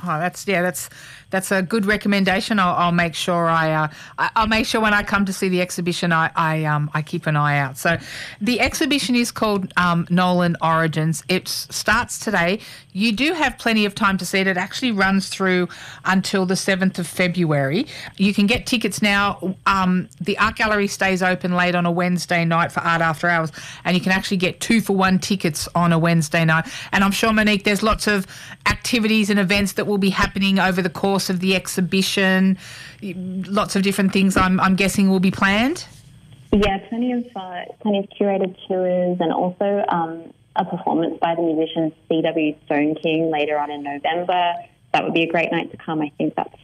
Oh, that's a good recommendation. I'll make sure I'll make sure when I come to see the exhibition, I keep an eye out. So, the exhibition is called Nolan Origins. It starts today. You do have plenty of time to see it. It actually runs through until the 7th of February. You can get tickets now. The art gallery stays open late on a Wednesday night for Art After Hours, and you can actually get 2-for-1 tickets on a Wednesday night. And I'm sure, Monique, there's lots of activities and events that will be happening over the course of the exhibition. Lots of different things I'm guessing will be planned. Yeah, plenty of curated tours, and also a performance by the musician C.W. Stone King later on in November. That would be a great night to come. I think that's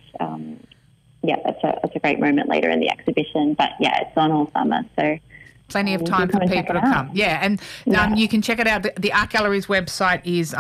a great moment later in the exhibition. But yeah, it's on all summer, so plenty of time for people to come. Yeah, and you can check it out. The Art Gallery's website is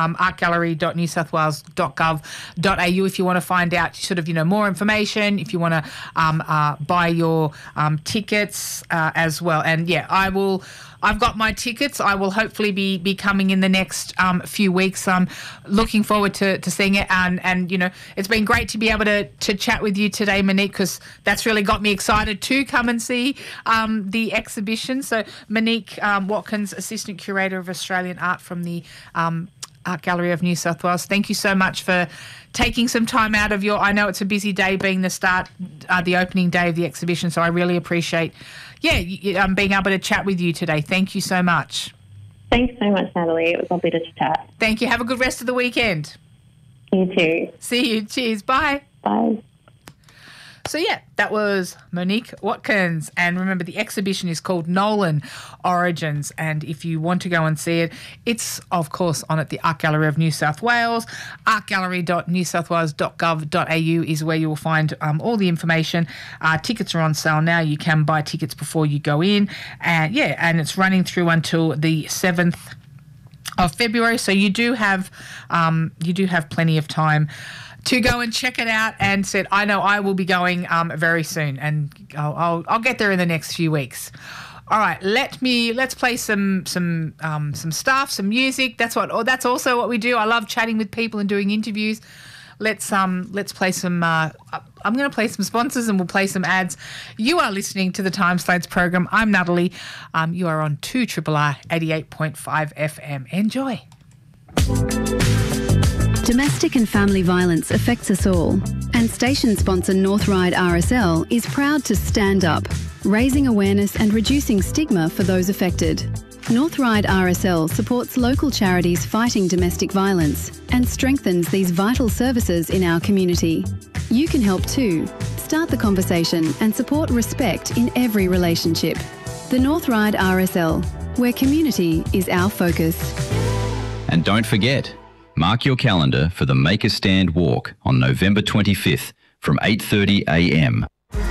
artgallery.newsouthwales.gov.au if you want to find out more information, if you want to buy your tickets as well. And yeah, I've got my tickets. I will hopefully be coming in the next few weeks. I'm looking forward to seeing it. And it's been great to be able to chat with you today, Monique, because that's really got me excited to come and see the exhibition. So Monique Watkins, Assistant Curator of Australian Art from the Art Gallery of New South Wales, thank you so much for taking some time out of I know it's a busy day being the opening day of the exhibition, so I really appreciate being able to chat with you today. Thank you so much. Thanks so much, Natalie. It was lovely to chat. Thank you. Have a good rest of the weekend. You too. See you. Cheers. Bye. Bye. So, that was Monique Watkins. And remember, the exhibition is called Nolan Origins. And if you want to go and see it, it's, of course, on at the Art Gallery of New South Wales. artgallery.newsouthwales.gov.au is where you will find all the information. Tickets are on sale now. You can buy tickets before you go in. And it's running through until the 7th of February. So you do have plenty of time to go and check it out. And said, I know I will be going very soon, and I'll get there in the next few weeks. All right, let's play some stuff, some music. That's also what we do. I love chatting with people and doing interviews. Let's play some. I'm going to play some sponsors, and we'll play some ads. You are listening to the Time Slates program. I'm Natalie. You are on 2RRR 88.5 FM. Enjoy. Domestic and family violence affects us all, and station sponsor Northride RSL is proud to stand up, raising awareness and reducing stigma for those affected. Northride RSL supports local charities fighting domestic violence and strengthens these vital services in our community. You can help too. Start the conversation and support respect in every relationship. The Northride RSL, where community is our focus. And don't forget, mark your calendar for the Make a Stand walk on November 25th from 8:30 a.m.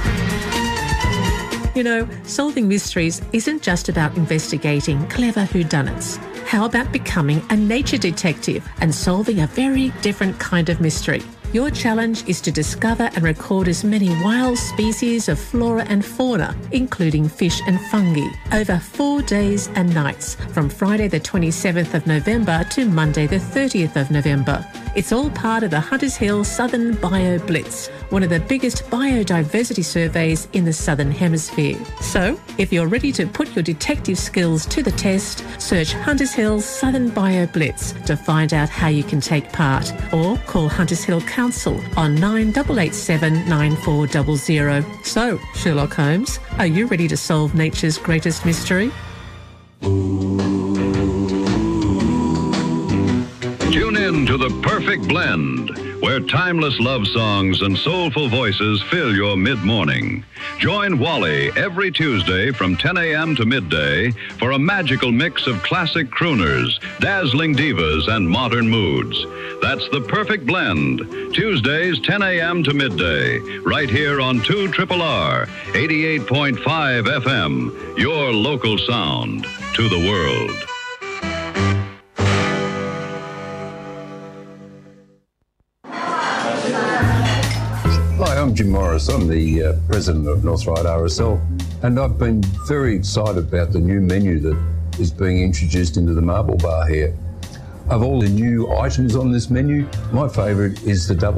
Solving mysteries isn't just about investigating clever whodunits. How about becoming a nature detective and solving a very different kind of mystery? Your challenge is to discover and record as many wild species of flora and fauna, including fish and fungi, over 4 days and nights, from Friday the 27th of November to Monday the 30th of November. It's all part of the Hunters Hill Southern Bio Blitz, one of the biggest biodiversity surveys in the Southern Hemisphere. So, if you're ready to put your detective skills to the test, search Hunters Hill Southern Bio Blitz to find out how you can take part, or call Hunters Hill Council on 9887 9400. So, Sherlock Holmes, are you ready to solve nature's greatest mystery? Tune in to The Perfect Blend, where timeless love songs and soulful voices fill your mid-morning. Join Wally every Tuesday from 10 a.m. to midday for a magical mix of classic crooners, dazzling divas, and modern moods. That's The Perfect Blend, Tuesdays 10 a.m. to midday, right here on 2RRR 88.5 FM, your local sound to the world. Hi, I'm Jim Morris. I'm the president of Northride RSL, and I've been very excited about the new menu that is being introduced into the Marble Bar here. Of all the new items on this menu, my favourite is the double